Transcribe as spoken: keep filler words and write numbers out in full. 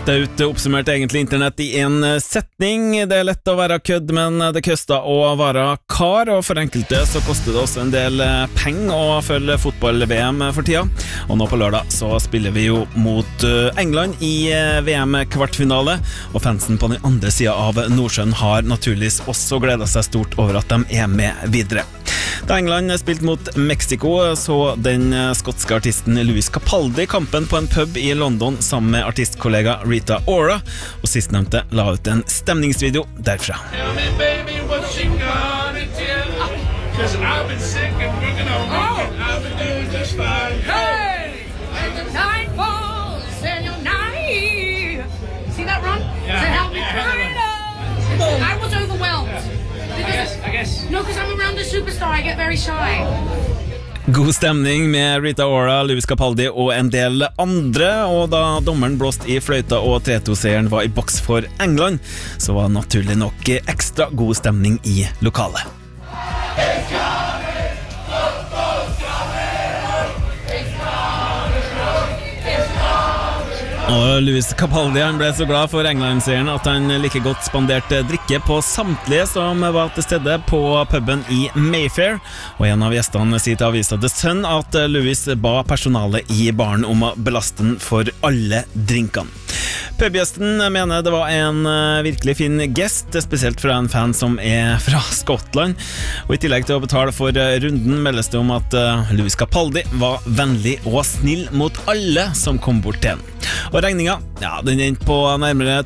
Dette ut oppsummert egentlig internett i en setning. Det er lett å være kødd, men det koster å være kar, og for enkelte så koster det også en del penger å følge fotball-V M for tida. Og nå på lørdag så spiller vi jo mot England i V M-kvartfinale, og fansen på den andre siden av Nordsjøen har naturligvis også gledet seg stort over at de er med videre. Da England spilte mot Mexico, så den skotske artisten Lewis Capaldi kampen på en pub i London sammen med artistkollega Rita Ora, og sistnevnte la ut en stemningsvideo derfra. Tell me, baby, what you gonna tell? 'Cause I've been sick and working on me. I've been doing just fine. Hey! And the night falls and you're naive. See that run? Yeah. To help me Yeah. kind of. I was overwhelmed. I guess, I guess. No, because I'm around a superstar, I get very shy. God stemning med Rita Ora, Lewis Capaldi og en del andre, og da dommeren blåste i fløyta og tre to-seieren var i boks for England, så var naturlig nok ekstra god stemning i lokalet. Og Lewis Capaldi han ble så glad for England-seieren at han like godt spanderte drikke på samtlige som var til stede på puben i Mayfair, og en av gjestene sier til avisa The Sun at Lewis ba personalet i baren om å belaste den for alle drinkene. Pubgjesten mener det var en virkelig fin gest, spesielt fra en fan som er fra Skottland, og i tillegg til å betale for runden meldes det om at Lewis Capaldi var vennlig og snill mot alle som kom bort til han. Og regninga, ja, den endte på nærmere